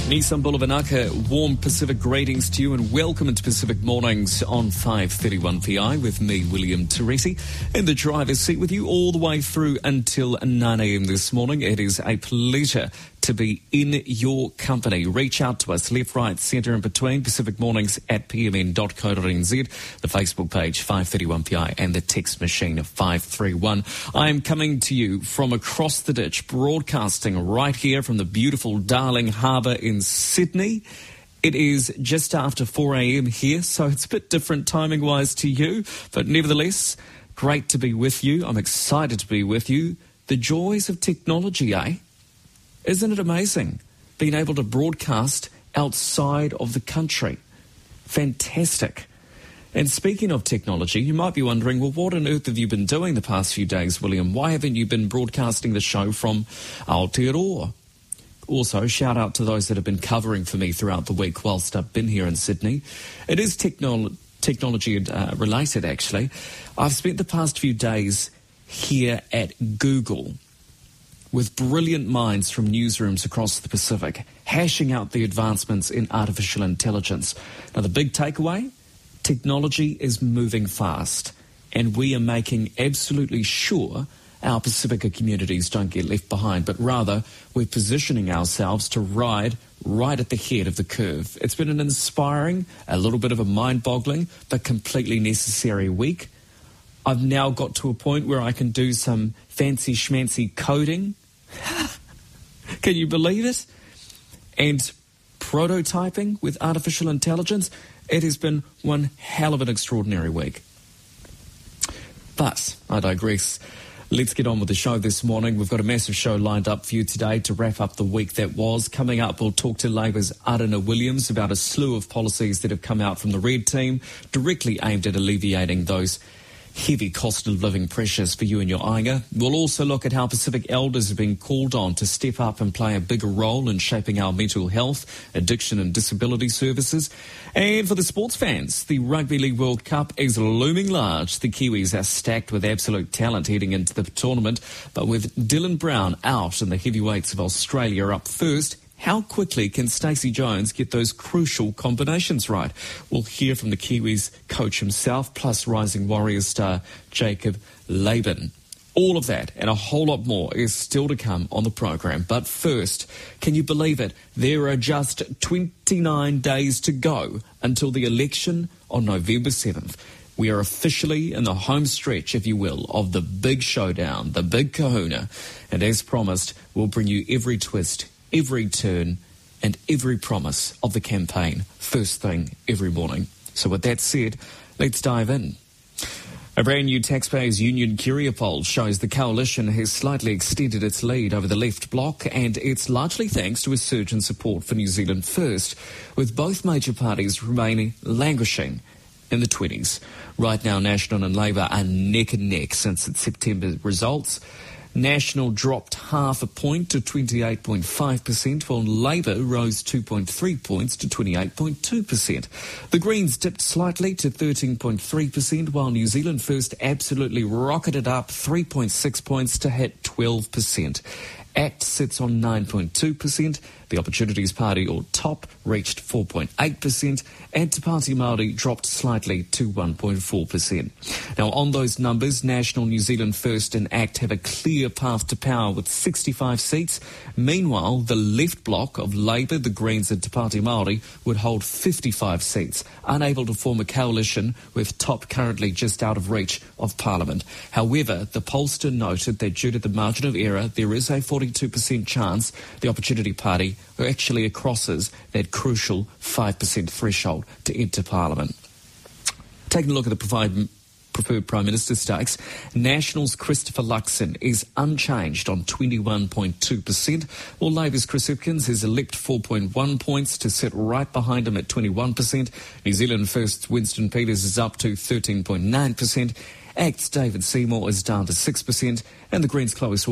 Nissan Bulavanaka, warm Pacific greetings to you and welcome into Pacific Mornings on 5:31 PI with me, William Teresi, in the driver's seat with you all the way through until 9 a.m. this morning. It is a pleasure to be in your company. Reach out to us, left, right, centre and between, Pacific Mornings at pmn.co.nz, the Facebook page 531 PI and the text machine of 531. I am coming to you from across the ditch, broadcasting right here from the beautiful Darling Harbour in Sydney. It is just after 4 a.m. here, so it's a bit different timing-wise to you, but nevertheless, great to be with you. I'm excited to be with you. The joys of technology, eh? Isn't it amazing being able to broadcast outside of the country? Fantastic. And speaking of technology, you might be wondering, well, what on earth have you been doing the past few days, William? Why haven't you been broadcasting the show from Aotearoa? Also, shout out to those that have been covering for me throughout the week whilst I've been here in Sydney. It is technology related, actually. I've spent the past few days here at Google with brilliant minds from newsrooms across the Pacific, hashing out the advancements in artificial intelligence. Now, the big takeaway? Technology is moving fast, and we are making absolutely sure our Pacifica communities don't get left behind, but rather we're positioning ourselves to ride right at the head of the curve. It's been an inspiring, a little bit of a mind-boggling, but completely necessary week. I've now got to a point where I can do some fancy schmancy coding. Can you believe it? And prototyping with artificial intelligence. It has been one hell of an extraordinary week. But I digress. Let's get on with the show this morning. We've got a massive show lined up for you today to wrap up the week that was. Coming up, we'll talk to Labour's Aruna Williams about a slew of policies that have come out from the Red Team, directly aimed at alleviating those heavy cost of living pressures for you and your ainga. We'll also look at how Pacific elders are being called on to step up and play a bigger role in shaping our mental health, addiction and disability services. And for the sports fans, the Rugby League World Cup is looming large. The Kiwis are stacked with absolute talent heading into the tournament, but with Dylan Brown out and the heavyweights of Australia up first, how quickly can Stacey Jones get those crucial combinations right? We'll hear from the Kiwis coach himself, plus Rising Warriors star Jacob Laban. All of that and a whole lot more is still to come on the program. But first, can you believe it? There are just 29 days to go until the election on November 7th. We are officially in the home stretch, if you will, of the big showdown, the big kahuna. And as promised, we'll bring you every twist, every turn and every promise of the campaign first thing every morning. So with that said, let's dive in. A brand new Taxpayers Union Curia poll shows the coalition has slightly extended its lead over the left bloc, and it's largely thanks to a surge in support for New Zealand First, with both major parties remaining languishing in the 20s. Right now, National and Labour are neck and neck since its September results. National dropped half a point to 28.5%, while Labour rose 2.3 points to 28.2%. The Greens dipped slightly to 13.3%, while New Zealand First absolutely rocketed up 3.6 points to hit 12%. ACT sits on 9.2%. The Opportunities Party, or TOP, reached 4.8%, and Te Pāti Māori dropped slightly to 1.4%. Now, on those numbers, National, New Zealand First and ACT have a clear path to power with 65 seats. Meanwhile, the left bloc of Labour, the Greens and Te Pāti Māori would hold 55 seats, unable to form a coalition, with TOP currently just out of reach of Parliament. However, the pollster noted that due to the margin of error, there is a 42% chance the Opportunity Party actually crosses that crucial 5% threshold to enter Parliament. Taking a look at the preferred Prime Minister stakes, National's Christopher Luxon is unchanged on 21.2%, while Labour's Chris Hipkins has leapt 4.1 points to sit right behind him at 21%. New Zealand First's Winston Peters is up to 13.9%. ACT's David Seymour is down to 6%, and the Greens' Chloe